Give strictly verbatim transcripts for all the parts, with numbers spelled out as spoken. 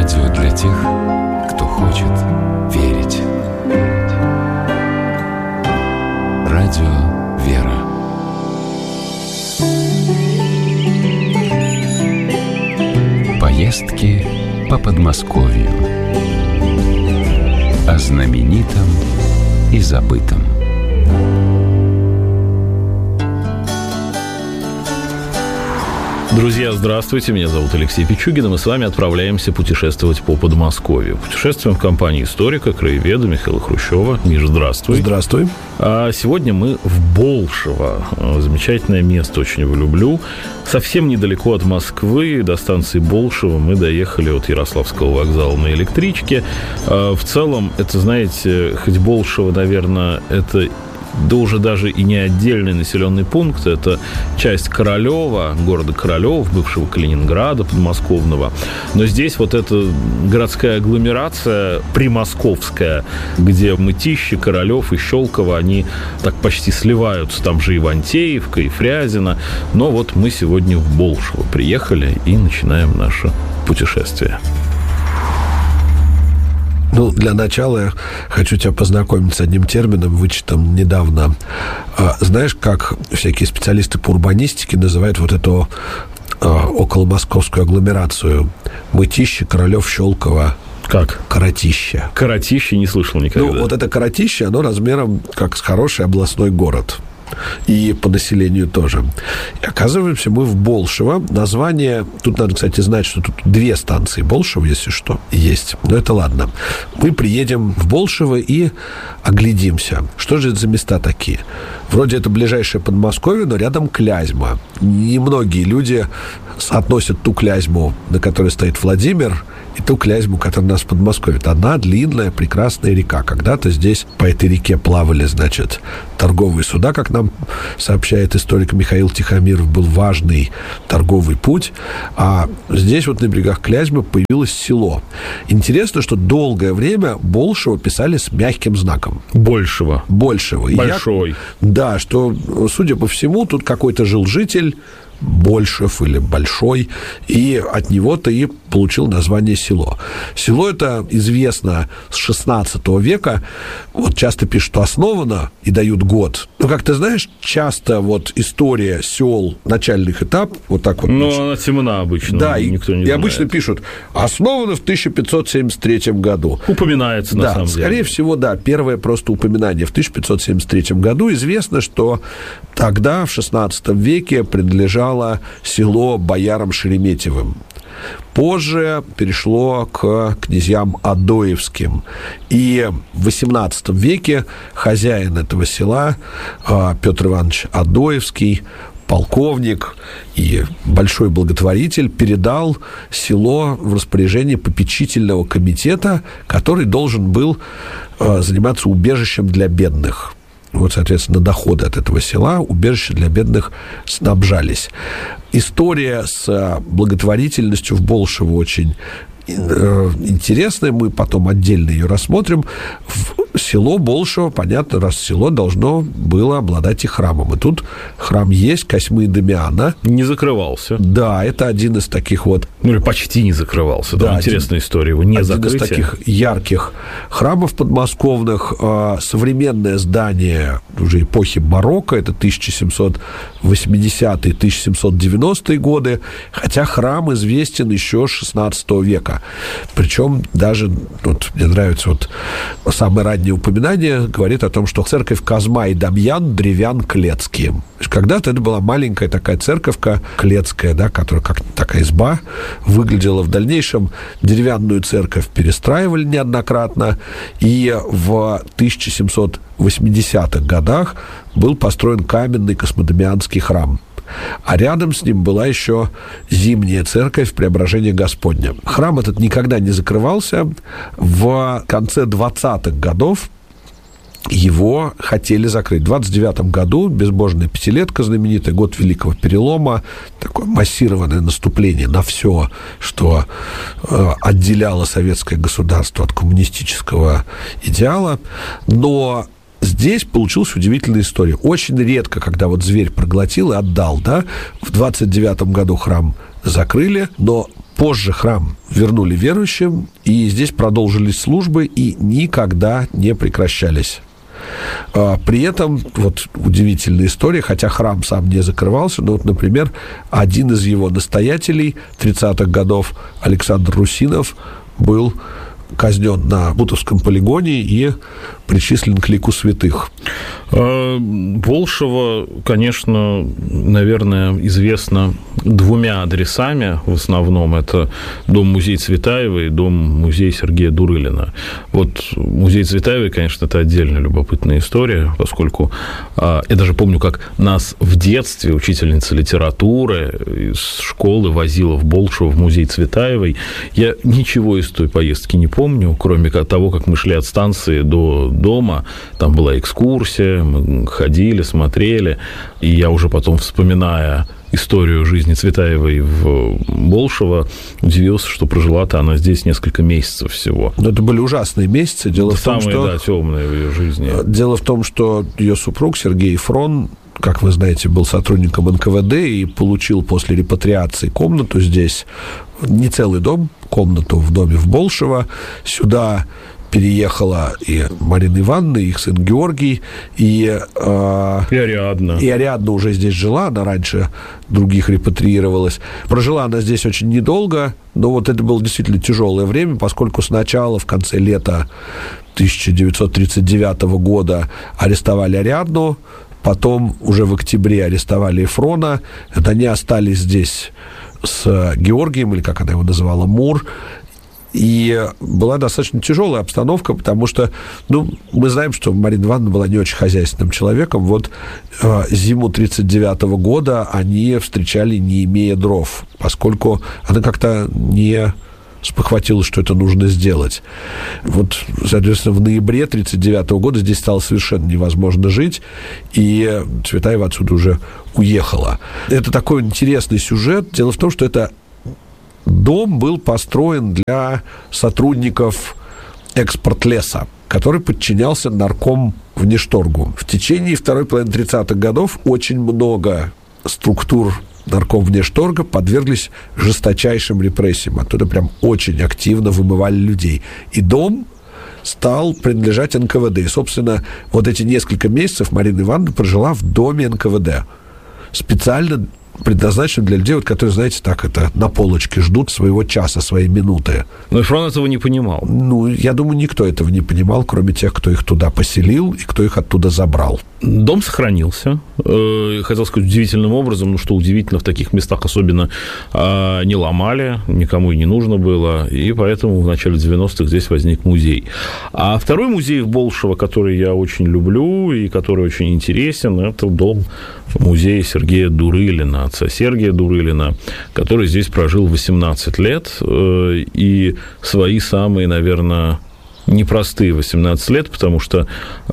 Радио для тех, кто хочет верить. Радио «Вера». Поездки по Подмосковью. О знаменитом и забытом. Друзья, здравствуйте, меня зовут Алексей Пичугин, и мы с вами отправляемся путешествовать по Подмосковью. Путешествуем в компании историка, краеведа Михаила Хрущева. Миша, здравствуй. Здравствуй. А сегодня мы в Болшево. Замечательное место, очень его люблю. Совсем недалеко от Москвы, до станции Болшево мы доехали от Ярославского вокзала на электричке. В целом, это, знаете, хоть Болшево, наверное, это... да уже даже и не отдельный населенный пункт, это часть Королева, города Королев, бывшего Калининграда подмосковного. Но здесь вот эта городская агломерация примосковская, где Мытищи, Королев и Щелково, они так почти сливаются. Там же Ивантеевка, и Фрязино. Но вот мы сегодня в Болшево приехали и начинаем наше путешествие. Ну, для начала я хочу тебя познакомить с одним термином, вычитанным недавно. А, знаешь, как всякие специалисты по урбанистике называют вот эту а, околомосковскую агломерацию? Мытищи, Королев, Щелково. Как? Коротище. Коротище не слышал никогда. Ну, вот это Коротище, оно размером как с хороший областной город. И по населению тоже. И оказываемся мы в Болшево. Название... Тут надо, кстати, знать, что тут две станции Болшево, если что, есть. Но это ладно. Мы приедем в Болшево и оглядимся. Что же это за места такие? Вроде это ближайшее Подмосковье, но рядом Клязьма. Немногие люди соотносят ту Клязьму, на которой стоит Владимир, и ту Клязьму, которая у нас в Подмосковье. Это одна длинная, прекрасная река. Когда-то здесь по этой реке плавали, значит, торговые суда, как нам сообщает историк Михаил Тихомиров, был важный торговый путь. А здесь вот на берегах Клязьмы появилось село. Интересно, что долгое время Болшево писали с мягким знаком. Большего. Большего. Большой. Я, да, что, судя по всему, тут какой-то жил житель, Большев или Большой, и от него-то и получил название село. Село это известно с шестнадцатого века. Вот часто пишут, что основано, и дают год. Но, как ты знаешь, часто вот история сел, начальных этап, вот так вот... Ну, она темна обычно. Да, и, никто не и знает. обычно пишут, основано в тысяча пятьсот семьдесят третьем году. Упоминается, на да, самом деле. Скорее всего, да, первое просто упоминание в тысяча пятьсот семьдесят третьем году. Известно, что тогда, в шестнадцатом веке, принадлежало село боярам Шереметьевым. Позже перешло к князьям Адоевским. И в восемнадцатом веке хозяин этого села Петр Иванович Адоевский, полковник и большой благотворитель, передал село в распоряжение попечительного комитета, который должен был заниматься убежищем для бедных. Вот, соответственно, доходы от этого села, убежища для бедных снабжались. История с благотворительностью в Болшево очень интересная, мы потом отдельно ее рассмотрим. Село Болшево, понятно, раз село должно было обладать и храмом. И тут храм есть, Косьмы и Дамиана. Не закрывался. Да, это один из таких вот... Ну, или почти не закрывался. Да, да, интересная один, история, его не один закрытие. Один из таких ярких храмов подмосковных. Современное здание уже эпохи барокко, это тысяча семьсот восьмидесятые - тысяча семьсот девяностые годы, хотя храм известен еще с шестнадцатого века. Причем даже, вот, мне нравится вот самое раннее упоминание, говорит о том, что церковь Козьма и Дамьян древян клецкие. Когда-то это была маленькая такая церковка клецкая, да, которая как такая изба выглядела. В дальнейшем деревянную церковь перестраивали неоднократно, и в тысяча семьсот восьмидесятых годах был построен каменный космодемианский храм. А рядом с ним была еще зимняя церковь Преображения Господня. Храм этот никогда не закрывался. В конце двадцатых годов его хотели закрыть. В двадцать девятом году безбожная пятилетка, знаменитый год Великого Перелома, такое массированное наступление на все, что э, отделяло советское государство от коммунистического идеала. Но здесь получилась удивительная история. Очень редко, когда вот зверь проглотил и отдал, да, в двадцать девятом году храм закрыли, но Позже храм вернули верующим, и здесь продолжились службы, и никогда не прекращались. При этом, вот удивительная история, хотя храм сам не закрывался, но вот, например, один из его настоятелей тридцатых годов, Александр Русинов, был казнен на Бутовском полигоне и причислен к лику святых. Болшево, конечно, наверное, известно двумя адресами в основном. Это дом-музей Цветаевой и дом-музей Сергея Дурылина. Вот музей Цветаевой, конечно, это отдельно любопытная история, поскольку я даже помню, как нас в детстве учительница литературы из школы возила в Болшево в музей Цветаевой. Я ничего из той поездки не помню, кроме того, как мы шли от станции до дома. Там была экскурсия, мы ходили, смотрели, и я уже потом, вспоминая историю жизни Цветаевой в Болшево, удивился, что прожила-то она здесь несколько месяцев всего. Но это были ужасные месяцы. Дело да, в том, самые, что... да, темные в ее жизни. Дело в том, что ее супруг Сергей Фрон, как вы знаете, был сотрудником эн ка вэ дэ и получил после репатриации комнату здесь, не целый дом, комнату в доме в Болшево. Сюда переехала и Марина Ивановна, и их сын Георгий, и... Э, и Ариадна. И Ариадна уже здесь жила, она раньше других репатриировалась. Прожила она здесь очень недолго, но вот это было действительно тяжелое время, поскольку сначала, в конце лета тысяча девятьсот тридцать девятого года арестовали Ариадну, потом уже в октябре арестовали Эфрона. Это они остались здесь с Георгием, или как она его называла, Мур. И была достаточно тяжелая обстановка, потому что, ну, мы знаем, что Марина Ивановна была не очень хозяйственным человеком. Вот э, зиму тридцать девятого года они встречали, не имея дров, поскольку она как-то не спохватилась, что это нужно сделать. Вот, соответственно, в ноябре тридцать девятого года здесь стало совершенно невозможно жить, и Цветаева отсюда уже уехала. Это такой интересный сюжет. Дело в том, что это дом был построен для сотрудников Экспортлеса, который подчинялся наркомвнешторгу. В течение второй половины тридцатых годов очень много структур наркомвнешторга подверглись жесточайшим репрессиям. Оттуда прям очень активно вымывали людей. И дом стал принадлежать эн ка вэ дэ. И, собственно, вот эти несколько месяцев Марина Ивановна прожила в доме эн ка вэ дэ. Специально предназначен для людей, вот, которые, знаете, так это на полочке ждут своего часа, своей минуты. Но Эфрон этого не понимал. Ну, я думаю, никто этого не понимал, кроме тех, кто их туда поселил и кто их оттуда забрал. Дом сохранился. Хотел сказать, удивительным образом, ну, что удивительно, в таких местах особенно не ломали, никому и не нужно было, и поэтому в начале девяностых здесь возник музей. А второй музей в Болшево, который я очень люблю и который очень интересен, это дом музея Сергея Дурылина, отца Сергия Дурылина, который здесь прожил восемнадцать лет, и свои самые, наверное, непростые восемнадцать лет, потому что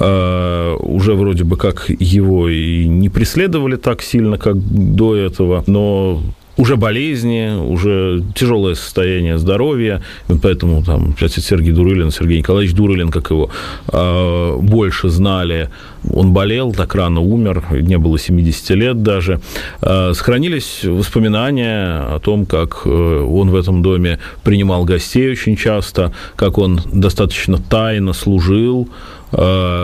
э, уже вроде бы как его и не преследовали так сильно, как до этого, но уже болезни, уже тяжелое состояние здоровья, поэтому там отец Сергей Дурылин, Сергей Николаевич Дурылин, как его э, больше знали, он болел, так рано умер, не было семидесяти лет даже. Э, сохранились воспоминания о том, как он в этом доме принимал гостей очень часто, как он достаточно тайно служил, э,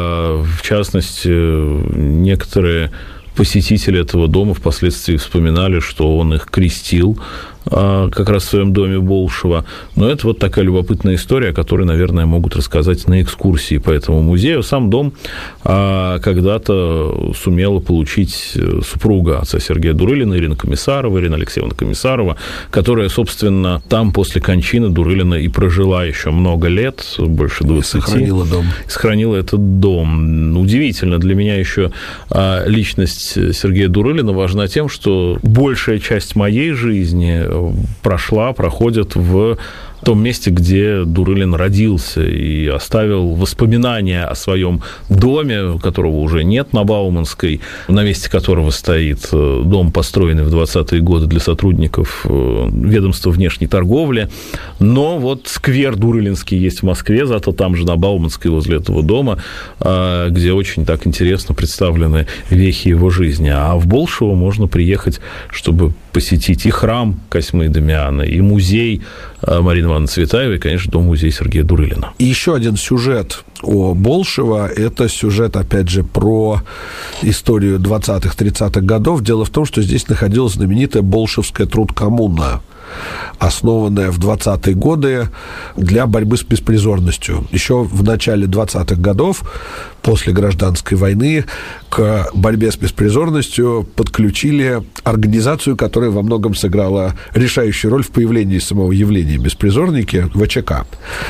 в частности, некоторые посетители этого дома впоследствии вспоминали, что он их крестил как раз в своем доме Болшево. Но это вот такая любопытная история, которую, наверное, могут рассказать на экскурсии по этому музею. Сам дом когда-то сумела получить супруга отца Сергея Дурылина, Ирина Комиссарова, Ирина Алексеевна Комиссарова, которая, собственно, там после кончины Дурылина и прожила еще много лет, больше двадцати. И сохранила дом. Сохранила этот дом. Удивительно для меня еще личность Сергея Дурылина важна тем, что большая часть моей жизни прошла, проходит в в том месте, где Дурылин родился и оставил воспоминания о своем доме, которого уже нет на Бауманской, на месте которого стоит дом, построенный в двадцатые годы для сотрудников ведомства внешней торговли. Но вот сквер Дурылинский есть в Москве, зато там же на Бауманской возле этого дома, где очень так интересно представлены вехи его жизни. А в Болшево можно приехать, чтобы посетить и храм Косьмы и Дамиана, и музей Марины Ивановны Цветаевой, и, конечно, дом-музей Сергея Дурылина. И еще один сюжет о Болшево – это сюжет, опять же, про историю двадцатых-тридцатых годов. Дело в том, что здесь находилась знаменитая Болшевская трудкоммуна, основанная в двадцатые годы для борьбы с беспризорностью. Еще в начале двадцатых годов, после гражданской войны, к борьбе с беспризорностью подключили организацию, которая во многом сыграла решающую роль в появлении самого явления беспризорники, ВЧК.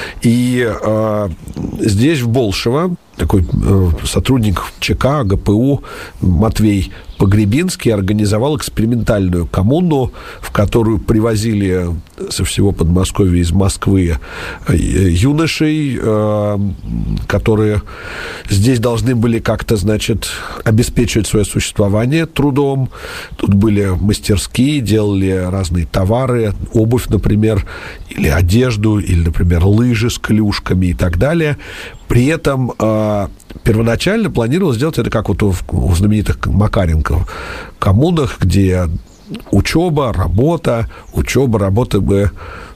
И э, здесь, в Болшево, такой э, сотрудник ЧК, ГПУ Матвей Погребинский организовал экспериментальную коммуну, в которую привозили со всего Подмосковья, из Москвы, юношей, э, которые здесь должны были как-то, значит, обеспечивать свое существование трудом. Тут были мастерские, делали разные товары, обувь, например, или одежду, или, например, лыжи с клюшками и так далее. При этом э, первоначально планировалось сделать это как вот у, у знаменитых Макаренко коммунах, где учеба, работа, учеба, работа бы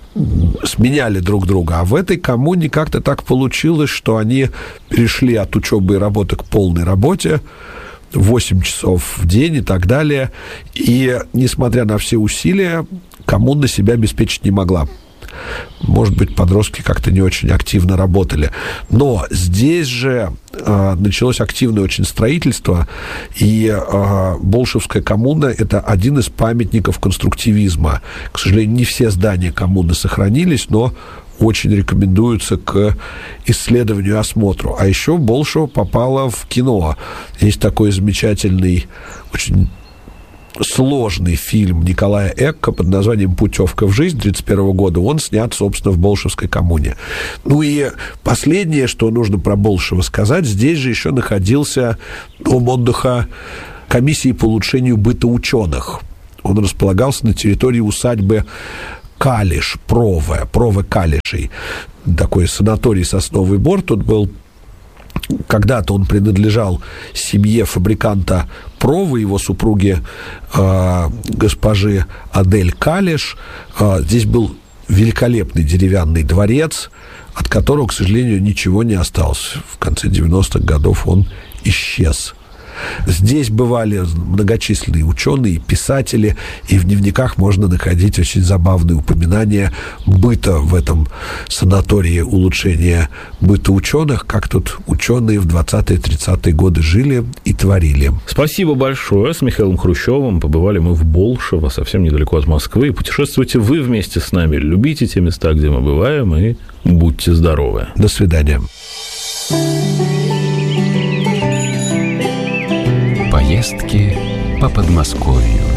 сменяли друг друга. А в этой коммуне как-то так получилось, что они перешли от учебы и работы к полной работе, восемь часов в день и так далее. И, несмотря на все усилия, коммуна себя обеспечить не могла. Может быть, подростки как-то не очень активно работали. Но здесь же э, началось активное очень строительство, и э, Болшевская коммуна – это один из памятников конструктивизма. К сожалению, не все здания коммуны сохранились, но очень рекомендуются к исследованию и осмотру. А еще Болшево попало в кино. Есть такой замечательный, очень сложный фильм Николая Экка под названием «Путевка в жизнь» тридцать первого года. Он снят, собственно, в Болшевской коммуне. Ну и последнее, что нужно про Болшево сказать, здесь же еще находился дом отдыха комиссии по улучшению быта ученых. Он располагался на территории усадьбы Калиш, Прове, Прове Калишей. Такой санаторий «Сосновый Бор» тут был. Когда-то он принадлежал семье фабриканта Провы, его супруги э, госпожи Адель Калиш. Э, здесь был великолепный деревянный дворец, от которого, к сожалению, ничего не осталось. В конце девяностых годов он исчез. Здесь бывали многочисленные ученые, писатели, и в дневниках можно находить очень забавные упоминания быта в этом санатории, улучшения быта ученых, как тут ученые в двадцатые-тридцатые годы жили и творили. Спасибо большое. С Михаилом Хрущевым побывали мы в Болшево, совсем недалеко от Москвы. Путешествуйте вы вместе с нами, любите те места, где мы бываем, и будьте здоровы. До свидания. Поездки по Подмосковью.